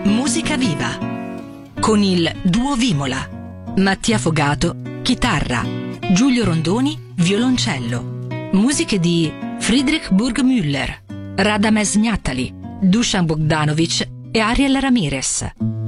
Musica viva con il Duo Vimola. Mattia Fogato, chitarra, Giulio Rondoni, violoncello. Musiche di Friedrich Burgmüller, Radames Gnatali, Dusan Bogdanovic e Ariel Ramirez.